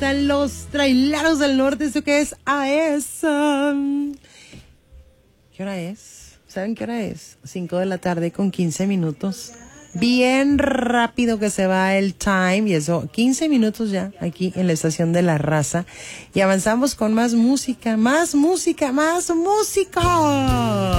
están los traileros del norte? ¿Esto qué es? ¿Qué hora es? ¿Saben qué hora es? 5 de la tarde con 15 minutos. Bien rápido que se va el time, y eso, 15 minutos ya aquí en la estación de La Raza. Y avanzamos con más música, más música, más música.